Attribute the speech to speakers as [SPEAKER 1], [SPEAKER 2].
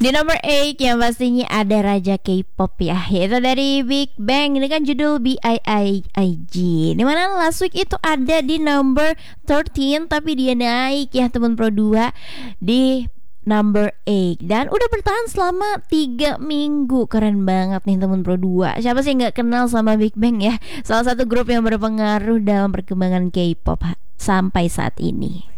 [SPEAKER 1] Di nomor 8 yang pastinya ada raja K-pop ya, yaitu dari Big Bang dengan judul BIIIG. Dimana last week itu ada di number 13, tapi dia naik ya teman Pro 2 di number 8 dan udah bertahan selama 3 minggu. Keren banget nih teman Pro 2. Siapa sih nggak kenal sama Big Bang ya? Salah satu grup yang berpengaruh dalam perkembangan K-pop sampai saat ini.